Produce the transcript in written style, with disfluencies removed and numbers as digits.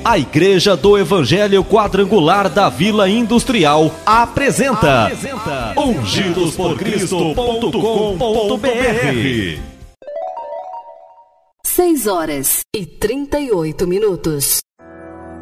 A Igreja do Evangelho Quadrangular da Vila Industrial apresenta ungidosporcristo.com.br. 6 horas e 38 minutos.